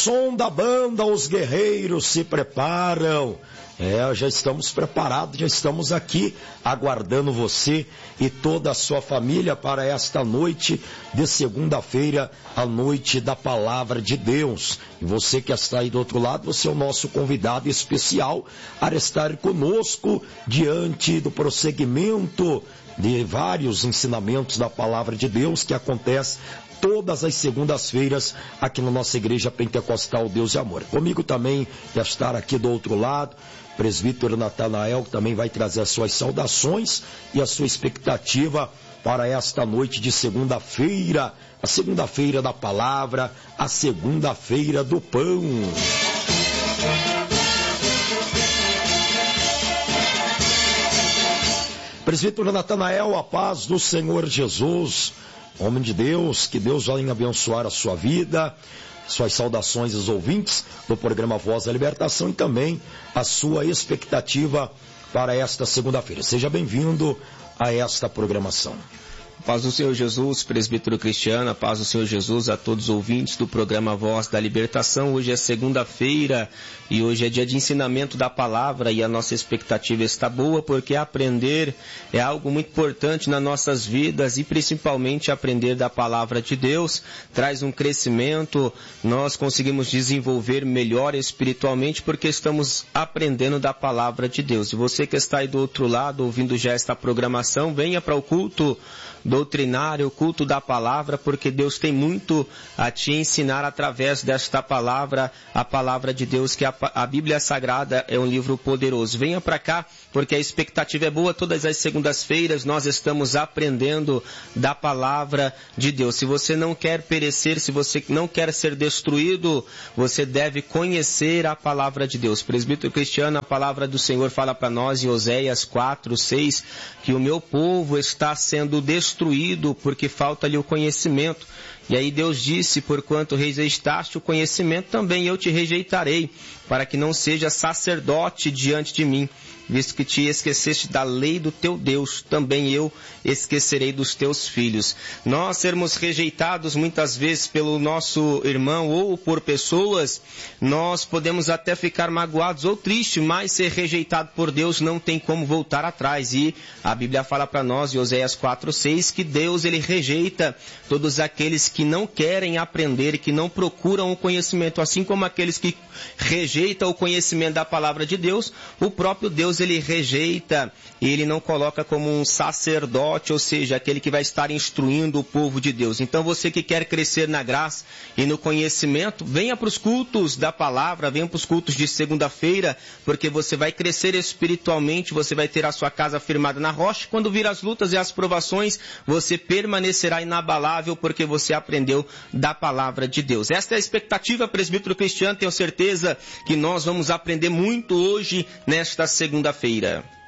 som da banda, os guerreiros se preparam. Já estamos preparados, já estamos aqui aguardando você e toda a sua família para esta noite de segunda-feira, a noite da Palavra de Deus. E você que está aí do outro lado, você é o nosso convidado especial para estar conosco diante do prosseguimento de vários ensinamentos da Palavra de Deus que acontece todas as segundas-feiras aqui na nossa Igreja Pentecostal Deus e Amor. Comigo também vai estar aqui do outro lado presbítero Natanael, que também vai trazer as suas saudações e a sua expectativa para esta noite de segunda-feira, a segunda-feira da palavra, a segunda-feira do pão. Presbítero Natanael, a paz do Senhor Jesus, homem de Deus, que Deus vai abençoar a sua vida, suas saudações aos ouvintes do programa Voz da Libertação e também a sua expectativa para esta segunda-feira. Seja bem-vindo a esta programação. Paz do Senhor Jesus, presbítero Cristiano, a paz do Senhor Jesus a todos os ouvintes do programa Voz da Libertação. Hoje é segunda-feira e hoje é dia de ensinamento da palavra e a nossa expectativa está boa porque aprender é algo muito importante nas nossas vidas e principalmente aprender da palavra de Deus traz um crescimento, nós conseguimos desenvolver melhor espiritualmente porque estamos aprendendo da palavra de Deus. E você que está aí do outro lado ouvindo já esta programação, venha para o culto doutrinário, o culto da palavra, porque Deus tem muito a te ensinar através desta palavra, a palavra de Deus, que a Bíblia Sagrada é um livro poderoso. Venha para cá, porque a expectativa é boa. Todas as segundas-feiras nós estamos aprendendo da palavra de Deus. Se você não quer perecer, se você não quer ser destruído, você deve conhecer a palavra de Deus. Presbítero Cristiano, a palavra do Senhor fala para nós em Oséias 4:6, que o meu povo está sendo destruído porque falta-lhe o conhecimento. E aí Deus disse, porquanto rejeitaste o conhecimento, também eu te rejeitarei, para que não seja sacerdote diante de mim. Visto que te esqueceste da lei do teu Deus, também eu esquecerei dos teus filhos. Nós sermos rejeitados muitas vezes pelo nosso irmão ou por pessoas, nós podemos até ficar magoados ou tristes, mas ser rejeitado por Deus não tem como voltar atrás. E a Bíblia fala para nós, em Oséias 4:6, que Deus ele rejeita todos aqueles que não querem aprender, que não procuram o conhecimento, assim como aqueles que rejeitam o conhecimento da palavra de Deus, o próprio Deus ele rejeita e ele não coloca como um sacerdote, ou seja, aquele que vai estar instruindo o povo de Deus. Então você que quer crescer na graça e no conhecimento, venha para os cultos da palavra, venha para os cultos de segunda-feira, porque você vai crescer espiritualmente, você vai ter a sua casa firmada na rocha. Quando vir as lutas e as provações, você permanecerá inabalável, porque você aprendeu da palavra de Deus. Esta é a expectativa, presbítero Cristiano, tenho certeza que nós vamos aprender muito hoje, nesta segunda-feira.